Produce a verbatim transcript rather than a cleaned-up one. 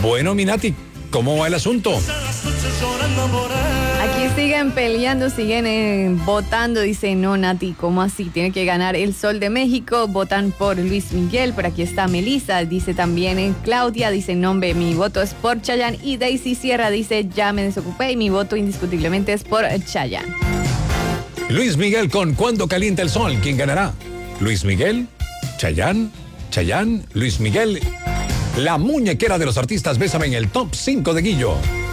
Bueno, Minati, ¿cómo va el asunto? Aquí siguen peleando, siguen eh, votando. Dice, no, Nati, ¿cómo así? Tiene que ganar el Sol de México. Votan por Luis Miguel. Por aquí está Melissa. Dice también eh, Claudia. Dice, no, hombre, mi voto es por Chayanne. Y Daisy Sierra dice, ya me desocupé y mi voto indiscutiblemente es por Chayanne. Luis Miguel con Cuando calienta el sol. ¿Quién ganará? Luis Miguel, Chayanne, Chayanne, Luis Miguel. La muñequera de los artistas, bésame en el top cinco de Guillo.